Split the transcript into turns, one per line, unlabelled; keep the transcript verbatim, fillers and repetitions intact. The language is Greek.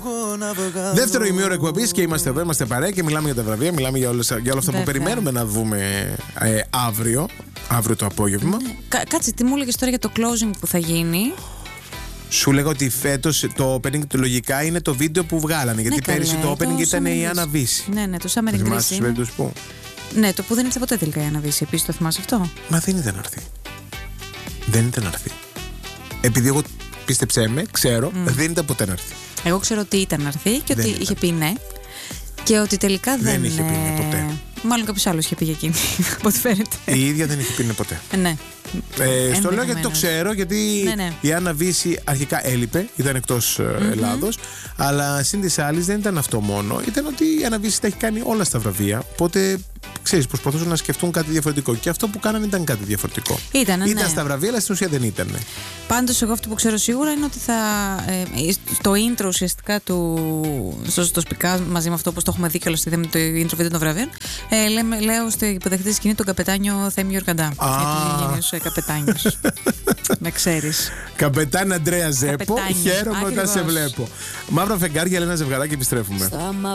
Δεύτερο ημίωρο εκπομπής και είμαστε εδώ, είμαστε παρέα και μιλάμε για τα βραβεία, μιλάμε για, όλες, για όλα αυτά που περιμένουμε να δούμε ε, αύριο, αύριο το απόγευμα.
Ναι. Κα, κάτσε, τι μου έλεγες τώρα για το closing που θα γίνει?
Σου λέγα ότι φέτος το opening του λογικά είναι το βίντεο που βγάλανε. Γιατί
ναι,
πέρυσι
καλέ,
το opening
το
ήταν η
Summer
Άννα Βύση.
Ναι, ναι, το Summer in Greece είναι.
Που?
Ναι, το που δεν ήρθε ποτέ τελικά η Άννα Βύση. Επίσης το θυμάσαι αυτό?
Μα δεν ήταν να έρθει. Δεν ήταν να έρθει. Επειδή εγώ πίστεψέ με, ξέρω, mm. δεν ήταν ποτέ να έρθει.
Εγώ ξέρω ότι ήταν να έρθει και
δεν
ότι
ήταν.
είχε πει ναι. Και ότι τελικά δεν,
δεν είχε πει ναι ποτέ.
Μάλλον κάποιος άλλος είχε πει για εκείνη, από ό,τι φαίνεται.
Η ίδια δεν είχε πει ναι ποτέ.
Ναι.
Ε, στο λέω γιατί το ξέρω, γιατί
ναι, ναι.
η Άννα Βύση αρχικά έλειπε, ήταν εκτός mm-hmm. Ελλάδος, αλλά σύν της άλλης δεν ήταν αυτό μόνο. Ήταν ότι η Άννα Βύση τα έχει κάνει όλα στα βραβεία. Οπότε ξέρεις, προσπαθούσαν να σκεφτούν κάτι διαφορετικό. Και αυτό που κάνανε ήταν κάτι διαφορετικό.
Ήτανε,
ήταν
ναι.
στα βραβεία, αλλά στην ουσία δεν ήταν.
Πάντως, εγώ αυτό που ξέρω σίγουρα είναι ότι θα. Ε, στο intro ουσιαστικά του. Στο, στο σπικά, μαζί με αυτό όπως το έχουμε δει και όλο το intro βίντεο των βραβείων, ε, λέμε, λέω στο υποδεχτή σκηνή τον καπετάνιο Θέμη Ιορκαντά.
Ah.
Γιατί είναι γενναίος καπετάνιος. Με ξέρεις.
Καπετάν Αντρέα Ζέπο, χαίρομαι όταν σε βλέπω. Μαύρα φεγγάρια, λέει ένα ζευγαράκι, επιστρέφουμε.